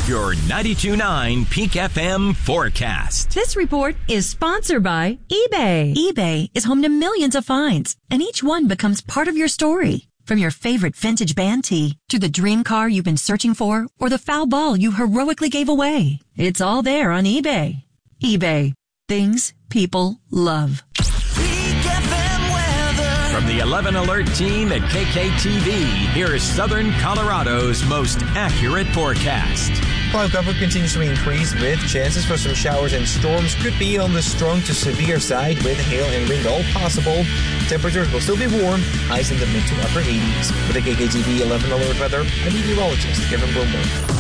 Your 92.9 Peak FM forecast. This report is sponsored by eBay. eBay is home to millions of finds, and each one becomes part of your story. From your favorite vintage band tee to the dream car you've been searching for or the foul ball you heroically gave away. It's all there on eBay. eBay. Things people love. From the 11 Alert team at KKTV, here's Southern Colorado's most accurate forecast. Cloud cover continues to increase with chances for some showers and storms. Could be on the strong to severe side with hail and wind all possible. Temperatures will still be warm, highs in the mid to upper 80s. With the KKTV 11 Alert weather, I'm meteorologist Kevin Bloomberg.